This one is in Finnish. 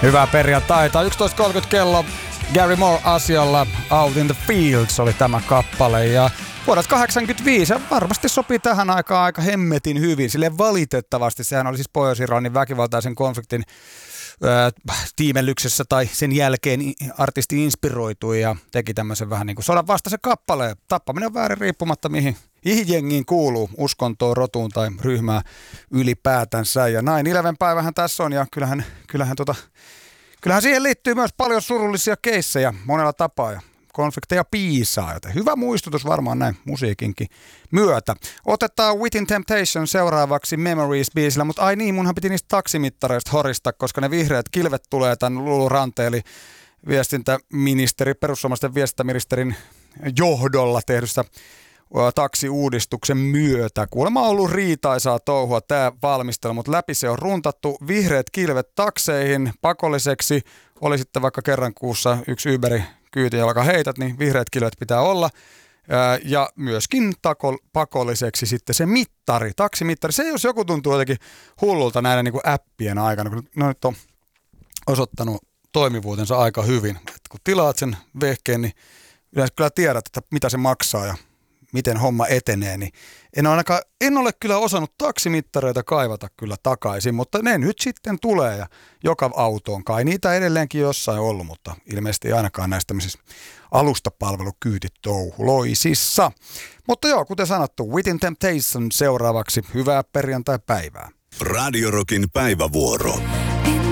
Hyvää perjantaita. 11.30 kello. Gary Moore asialla. Out in the Fields oli tämä kappale. Ja vuodelta 1985 ja varmasti sopii tähän aikaan aika hemmetin hyvin. Silleen valitettavasti. Sehän oli siis Pohjois-Irlannin väkivaltaisen konfliktin tiimellyksessä tai sen jälkeen artisti inspiroitui ja teki tämmöisen vähän niin kuin sodan vastaisen kappaleen. Tappaminen on väärin riippumatta mihin jengiin kuuluu, uskontoon, rotuun tai ryhmään ylipäätänsä. Ja 9/11 päivähän tässä on ja kyllähän siihen liittyy myös paljon surullisia keissejä monella tapaa ja konflikteja piisaa, joten hyvä muistutus varmaan näin musiikinkin myötä. Otetaan Within Temptation seuraavaksi Memories-biisillä, mutta ai niin, munhan piti niistä taksimittareista horista, koska ne vihreät kilvet tulee tämän Lulu Ranteen, eli perussuomalaisten viestintäministerin johdolla tehdystä taksiuudistuksen myötä. Kuulemma on ollut riitaisaa touhua tämä valmistelu, mutta läpi se on runtattu. Vihreät kilvet takseihin pakolliseksi. Oli sitten vaikka kerran kuussa yksi Uberi kyyti, jolla heität, niin vihreät kilvet pitää olla. Ja myöskin pakolliseksi sitten se mittari, taksimittari. Se jos joku tuntuu jotenkin hullulta näiden niin kuin appien aikana, kun ne nyt on osoittanut toimivuutensa aika hyvin. Et kun tilaat sen vehkeen, niin yleensä kyllä tiedät, että mitä se maksaa ja miten homma etenee, niin en ole kyllä osannut taksimittareita kaivata kyllä takaisin, mutta ne nyt sitten tulee ja joka autoon kai niitä edelleenkin jossain ollut, mutta ilmeisesti ei ainakaan näistä tämmöisissä alustapalvelukyytitouhuloisissa. Mutta joo, kuten sanottu, Within Temptation seuraavaksi. Hyvää perjantai-päivää. Radio Rockin päivävuoro.